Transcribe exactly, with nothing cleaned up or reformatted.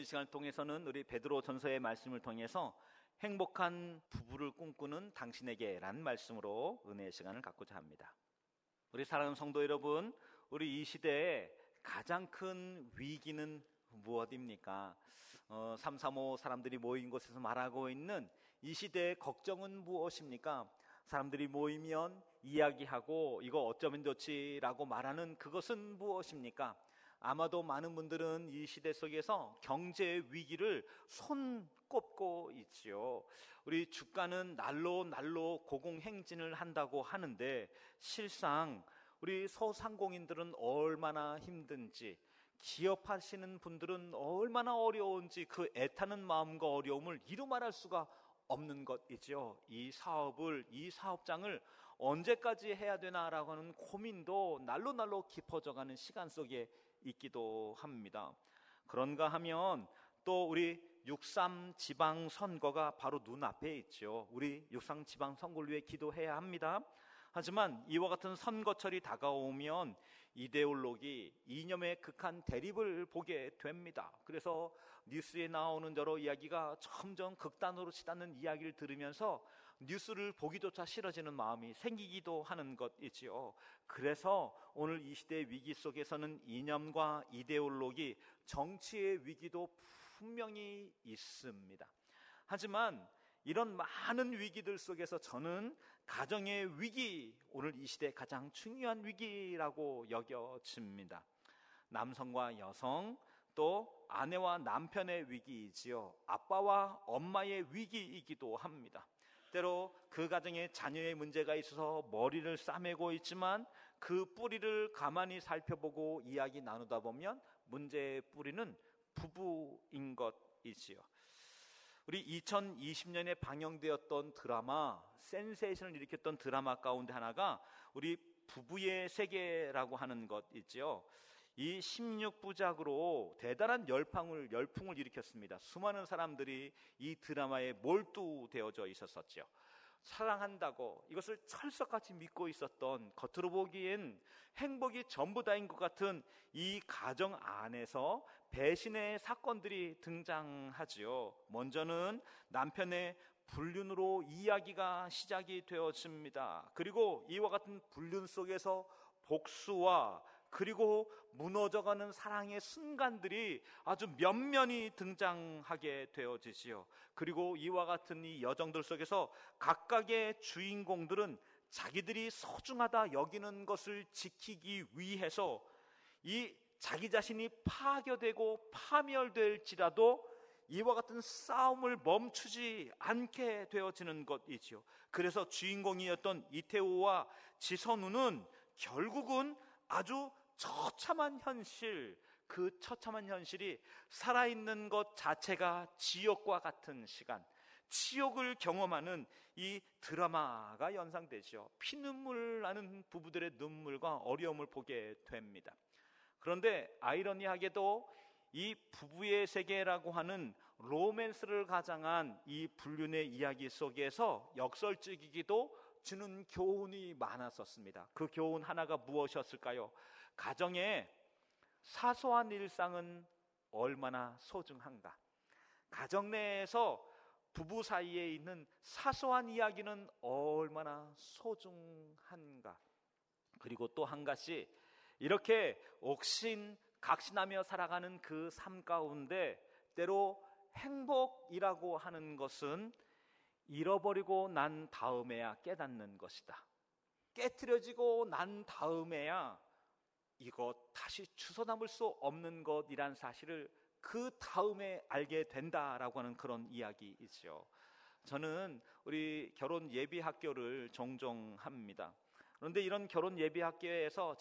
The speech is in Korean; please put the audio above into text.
오늘 이 시간을 통해서는 우리 베드로 전서의 말씀을 통해서 행복한 부부를 꿈꾸는 당신에게 라는 말씀으로 은혜의 시간을 갖고자 합니다. 우리 사랑하는 성도 여러분, 우리 이 시대에 가장 큰 위기는 무엇입니까? 어, 삼삼오 사람들이 모인 곳에서 말하고 있는 이 시대의 걱정은 무엇입니까? 사람들이 모이면 이야기하고 이거 어쩌면 좋지라고 말하는 그것은 무엇입니까? 아마도 많은 분들은 이 시대 속에서 경제 위기를 손꼽고 있지요. 우리 주가는 날로 날로 고공행진을 한다고 하는데 실상 우리 소상공인들은 얼마나 힘든지, 기업하시는 분들은 얼마나 어려운지 그 애타는 마음과 어려움을 이루 말할 수가 없는 것이죠. 이 사업을, 이 사업장을 언제까지 해야 되나라고 하는 고민도 날로 날로 깊어져가는 시간 속에 있기도 합니다. 그런가 하면 또 우리 육삼 지방선거가 바로 눈앞에 있죠. 우리 육삼 지방선거를 위해 기도해야 합니다. 하지만 이와 같은 선거철이 다가오면 이데올로기, 이념의 극한 대립을 보게 됩니다. 그래서 뉴스에 나오는 여러 이야기가 점점 극단으로 치닫는 이야기를 들으면서 뉴스를 보기조차 싫어지는 마음이 생기기도 하는 것이지요. 그래서 오늘 이 시대의 위기 속에서는 이념과 이데올로기, 정치의 위기도 분명히 있습니다. 하지만 이런 많은 위기들 속에서 저는 가정의 위기, 오늘 이 시대의 가장 중요한 위기라고 여겨집니다. 남성과 여성, 또 아내와 남편의 위기이지요. 아빠와 엄마의 위기이기도 합니다. 때로 그 가정에 자녀의 문제가 있어서 머리를 싸매고 있지만 그 뿌리를 가만히 살펴보고 이야기 나누다 보면 문제의 뿌리는 부부인 것이지요. 우리 이천이십 년에 방영되었던 드라마, 센세이션을 일으켰던 드라마 가운데 하나가 우리 부부의 세계라고 하는 것 있죠. 이 십육 부작으로 대단한 열풍을, 열풍을 일으켰습니다. 수많은 사람들이 이 드라마에 몰두되어져 있었었죠. 사랑한다고 이것을 철석같이 믿고 있었던, 겉으로 보기엔 행복이 전부 다인 것 같은 이 가정 안에서 배신의 사건들이 등장하지요. 먼저는 남편의 불륜으로 이야기가 시작이 되어집니다. 그리고 이와 같은 불륜 속에서 복수와 그리고 무너져가는 사랑의 순간들이 아주 면면히 등장하게 되어지지요. 그리고 이와 같은 이 여정들 속에서 각각의 주인공들은 자기들이 소중하다 여기는 것을 지키기 위해서 이 자기 자신이 파괴되고 파멸될지라도 이와 같은 싸움을 멈추지 않게 되어지는 것이지요. 그래서 주인공이었던 이태호와 지선우는 결국은 아주 처참한 현실, 그 처참한 현실이 살아있는 것 자체가 지옥과 같은 시간, 지옥을 경험하는 이 드라마가 연상되죠. 피눈물 나는 부부들의 눈물과 어려움을 보게 됩니다. 그런데 아이러니하게도 이 부부의 세계라고 하는 로맨스를 가장한 이 불륜의 이야기 속에서 역설적이기도 주는 교훈이 많았었습니다. 그 교훈 하나가 무엇이었을까요? 가정의 사소한 일상은 얼마나 소중한가? 가정 내에서 부부 사이에 있는 사소한 이야기는 얼마나 소중한가? 그리고 또 한 가지, 이렇게 옥신 각신하며 살아가는 그 삶 가운데 때로 행복이라고 하는 것은 잃어버리고 난 다음에야 깨닫는 것이다. 깨트려지고 난 다음에야 이것 다시 주워 담을 수 없는 것이란 사실을 그 다음에 알게 된다라고 하는 그런 이야기이죠. 저는 우리 결혼 예비 학교를 종종 합니다. 그런데 이런 결혼 예비 학교에서